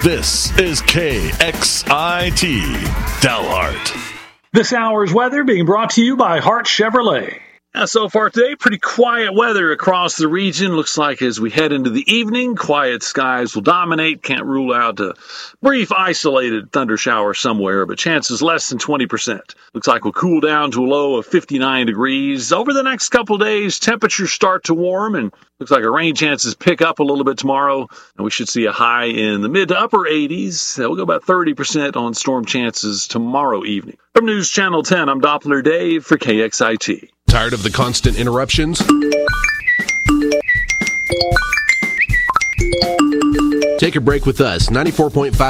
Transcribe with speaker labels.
Speaker 1: This is KXIT Dalhart.
Speaker 2: This hour's weather being brought to you by Hart Chevrolet. So far today, pretty quiet weather across the region. Looks like as we head into the evening, quiet skies will dominate. Can't rule out a brief isolated thunder shower somewhere, but chances less than 20%. Looks like we'll cool down to a low of 59 degrees. Over the next couple of days, temperatures start to warm, and looks like our rain chances pick up a little bit tomorrow, and we should see a high in the mid to upper 80s. We'll go about 30% on storm chances tomorrow evening. From News Channel 10, I'm Doppler Dave for KXIT.
Speaker 3: Tired of the constant interruptions? Take a break with us. 94.5